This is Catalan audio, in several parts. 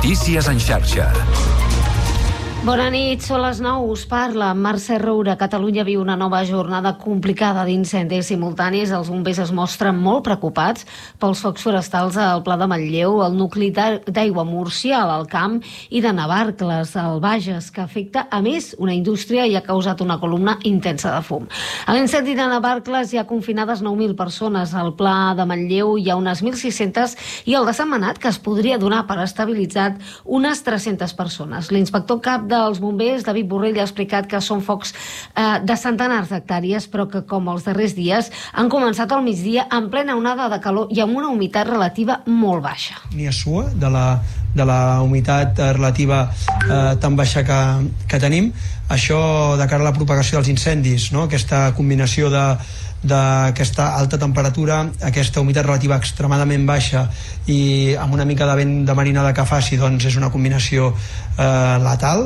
Notícies en xarxa. Bona nit, són les 9, us parla Mercè Roura. Catalunya viu una nova jornada complicada d'incendis simultanis. Els bombers es mostren molt preocupats pels focs forestals al Pla de Manlleu, al nucli d'Aigua Múrcia, a l'Alt Camp, i de Navarcles, al Bages, que afecta a més una indústria i ha causat una columna intensa de fum. A l'incendi de Navarcles hi ha confinades 9.000 persones. Al Pla de Manlleu hi ha unes 1.600 i al de Sentmenat, que es podria donar per estabilitzat, unes 300 persones. L'inspector cap dels bombers, David Borrell, ha explicat que són focs de centenars d'hectàrees, però que, com els darrers dies, han començat al migdia en plena onada de calor i amb una humitat relativa molt baixa. Ni a sua de la humitat relativa tan baixa que tenim. Això, de cara a la propagació dels incendis, no? Aquesta combinació d'aquesta alta temperatura, aquesta humitat relativa extremadament baixa i amb una mica de vent de marinada que faci, doncs és una combinació letal.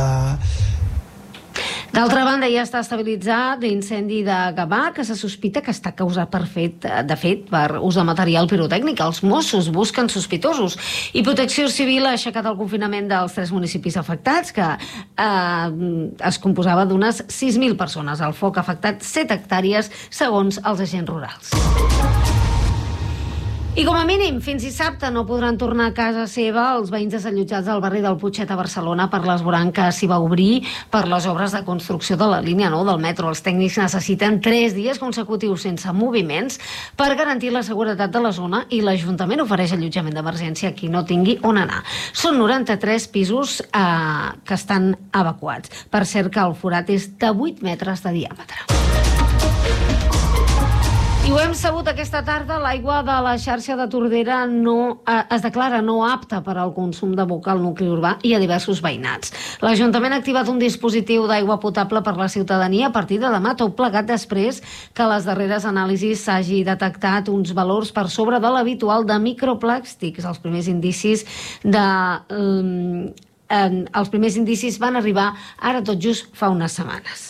D'altra banda, ja està estabilitzat l'incendi de Gavà, que se sospita que està causat per ús de material pirotècnic. Els Mossos busquen sospitosos i Protecció Civil ha aixecat el confinament dels 3 municipis afectats, que es composava d'unes 6.000 persones. El foc ha afectat 7 hectàrees, segons els agents rurals. I com a mínim, fins dissabte no podran tornar a casa seva els veïns desallotjats del barri del Putxet a Barcelona per l'esborrany que s'hi va obrir per les obres de construcció de la línia 9 del metro. Els tècnics necessiten 3 dies consecutius sense moviments per garantir la seguretat de la zona i l'Ajuntament ofereix allotjament d'emergència a qui no tingui on anar. Són 93 pisos que estan evacuats. Per cert, que el forat és de 8 metres de diàmetre. I ho hem sabut aquesta tarda, l'aigua de la xarxa de Tordera es declara no apta per al consum de boca al nucli urbà i a diversos veïnats. L'Ajuntament ha activat un dispositiu d'aigua potable per la ciutadania a partir de demà, tot plegat després que a les darreres anàlisis s'hagi detectat uns valors per sobre de l'habitual de microplàstics. Els primers indicis van arribar ara tot just fa unes setmanes.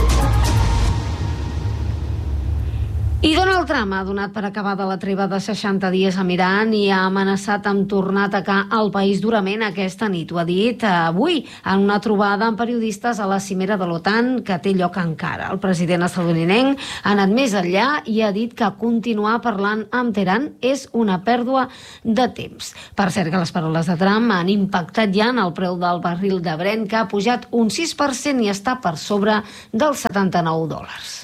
I Donald Trump ha donat per acabada la treva de 60 dies amb Iran i ha amenaçat amb tornar a atacar el país durament aquesta nit. Ho ha dit avui en una trobada amb periodistes a la cimera de l'OTAN que té lloc encara. El president estatunidenc ha anat més enllà i ha dit que continuar parlant amb Teheran és una pèrdua de temps. Per cert, que les paraules de Trump han impactat ja en el preu del barril de Brent, que ha pujat un 6% i està per sobre dels $79.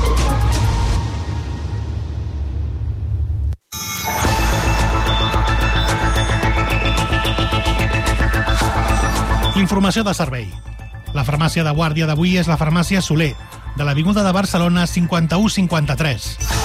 Informació de servei. La farmàcia de guàrdia d'avui és la farmàcia Soler, de l'Avinguda de Barcelona 5153.